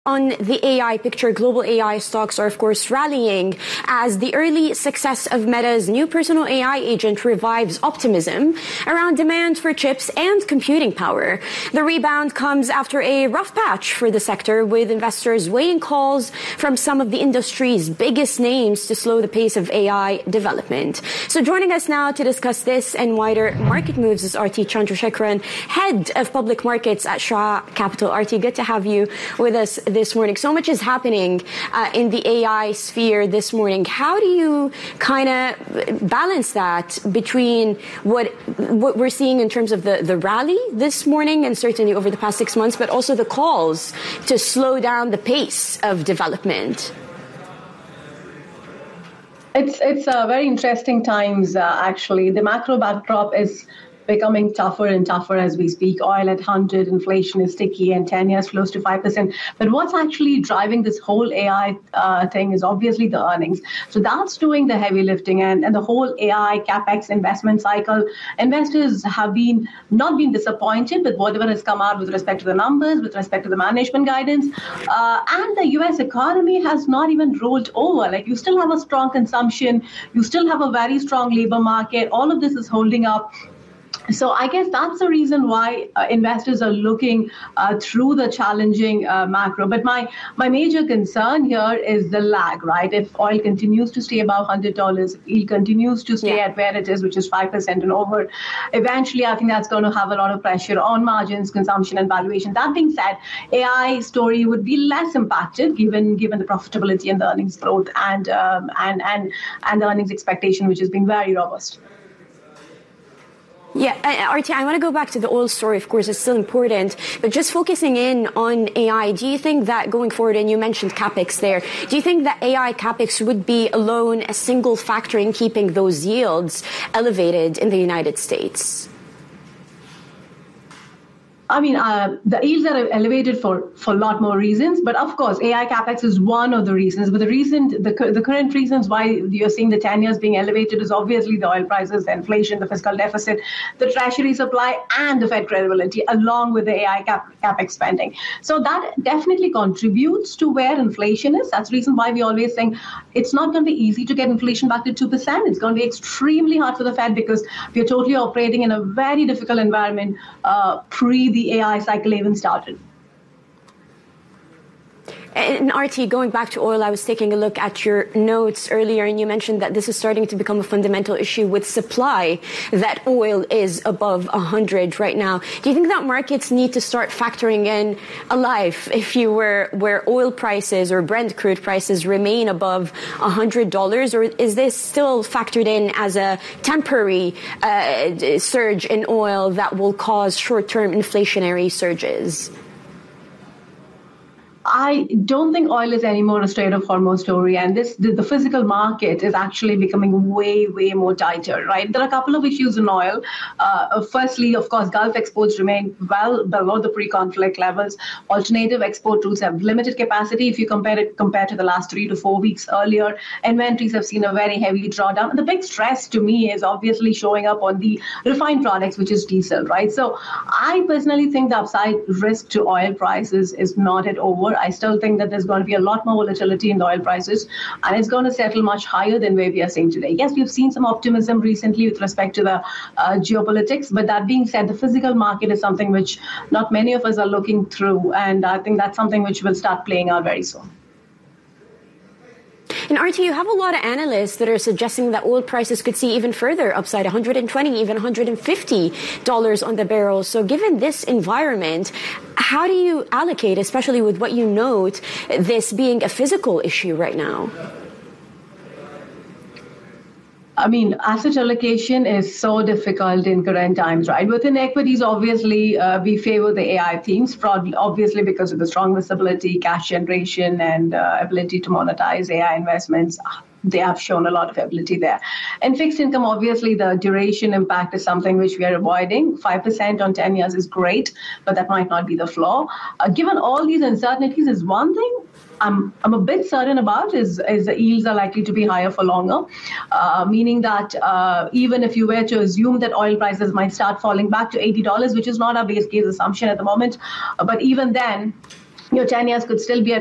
On the AI picture, global AI stocks are, of course, rallying as the early success of Meta's new personal AI agent revives optimism around demand for chips and computing power. The rebound comes after a rough patch for the sector, with investors weighing calls from some of the industry's biggest names to slow the pace of AI development. So joining us now to discuss this and wider market moves is RT Chandrasekaran, Head of Public Markets at Shah Capital. RT, good to have you with us this morning. So much is happening in the AI sphere this morning. How do you kind of balance that between what we're seeing in terms of the rally this morning and certainly over the past 6 months, but also the calls to slow down the pace of development? It's very interesting times, actually. The macro backdrop is becoming tougher and tougher as we speak. Oil at 100, inflation is sticky, and 10 years close to 5%. But what's actually driving this whole AI thing is obviously the earnings. So that's doing the heavy lifting, and the whole AI capex investment cycle. Investors have not been disappointed with whatever has come out with respect to the numbers, with respect to the management guidance. And the US economy has not even rolled over. Like, you still have a strong consumption, you still have a very strong labor market. All of this is holding up. So I guess that's the reason why investors are looking through the challenging macro. But my major concern here is the lag, right? If oil continues to stay above $100, if yield continues to stay at where it is, which is 5% and over, eventually I think that's going to have a lot of pressure on margins, consumption, and valuation. That being said, AI story would be less impacted given the profitability and the earnings growth and the earnings expectation, which has been very robust. Yeah, RT, I want to go back to the oil story. Of course, it's still important, but just focusing in on AI, do you think that going forward, and you mentioned capex there, do you think that AI capex would be alone a single factor in keeping those yields elevated in the United States? I mean, the yields are elevated for a lot more reasons, but of course, AI capex is one of the reasons. But the current reasons why you're seeing the 10 years being elevated is obviously the oil prices, the inflation, the fiscal deficit, the treasury supply, and the Fed credibility, along with the AI capex spending. So that definitely contributes to where inflation is. That's the reason why we always think it's not going to be easy to get inflation back to 2%. It's going to be extremely hard for the Fed because we're totally operating in a very difficult environment pre the AI cycle even started. And RT, going back to oil, I was taking a look at your notes earlier, and you mentioned that this is starting to become a fundamental issue with supply, that oil is above 100 right now. Do you think that markets need to start factoring in a life, if you were, where oil prices or Brent crude prices remain above $100, or is this still factored in as a temporary surge in oil that will cause short-term inflationary surges? I don't think oil is anymore a Strait of Hormuz story, and the physical market is actually becoming way more tighter, right? There are a couple of issues in oil. Firstly, of course, Gulf exports remain well below the pre-conflict levels. Alternative export routes have limited capacity. If you compare to the last 3 to 4 weeks earlier, inventories have seen a very heavy drawdown. And the big stress to me is obviously showing up on the refined products, which is diesel, right? So I personally think the upside risk to oil prices is not yet over. I still think that there's going to be a lot more volatility in the oil prices, and it's going to settle much higher than where we are seeing today. Yes, we've seen some optimism recently with respect to the geopolitics, but that being said, the physical market is something which not many of us are looking through, and I think that's something which will start playing out very soon. And RT, you have a lot of analysts that are suggesting that oil prices could see even further upside, $120, even $150 on the barrel. So given this environment, how do you allocate, especially with what you note, this being a physical issue right now? I mean, asset allocation is so difficult in current times, right? Within equities, obviously, we favor the AI themes, obviously because of the strong visibility, cash generation, and ability to monetize AI investments. They have shown a lot of ability there. And fixed income, obviously, the duration impact is something which we are avoiding. 5% on 10 years is great, but that might not be the floor. Given all these uncertainties, is one thing I'm a bit certain about is the yields are likely to be higher for longer, meaning that even if you were to assume that oil prices might start falling back to $80, which is not our base case assumption at the moment, but even then, your 10 years could still be at